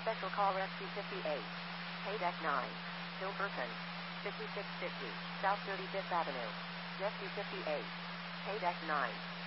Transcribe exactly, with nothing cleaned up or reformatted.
Special call Rescue fifty-eight. Paydeck nine. Hilperton. fifty-six fifty. South thirty-fifth Avenue. Rescue fifty-eight. Paydeck nine.